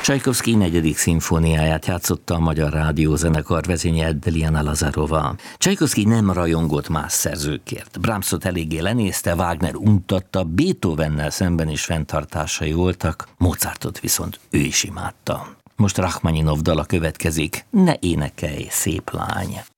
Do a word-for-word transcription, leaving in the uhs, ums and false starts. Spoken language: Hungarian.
Csajkovszky negyedik szimfóniáját játszotta a Magyar Rádiózenekar vezénye Diana Lazarova. Csajkovszky nem rajongott más szerzőkért. Brahmsot eléggé lenézte, Wagner untatta, Beethovennel szemben is fenntartásai voltak, Mozartot viszont ő is imádta. Most Rachmaninov dala következik, Ne énekelj, szép lány.